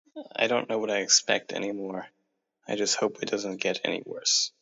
I don't know what I expect anymore. I just hope it doesn't get any worse.